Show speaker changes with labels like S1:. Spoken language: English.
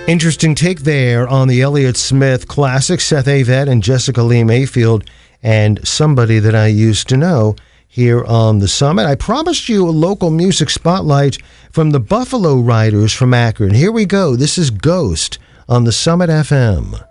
S1: Interesting take there on the Elliott Smith classic. Seth Avett and Jessica Lee Mayfield, and Somebody That I Used to Know, here on the Summit. I promised you a local music spotlight from the Buffalo Riders from Akron. Here we go. This is Ghost on the Summit FM.